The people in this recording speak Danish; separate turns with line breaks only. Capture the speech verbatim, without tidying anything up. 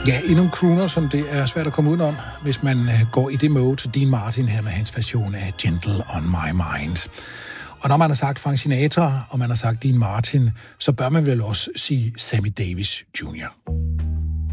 Ja, endnu en crooner, som det er svært at komme udenom, hvis man går i det mode. Dean Martin her med hans version af Gentle on My Mind. Og når man har sagt Frank Sinatra, og man har sagt Dean Martin, så bør man vel også sige Sammy Davis junior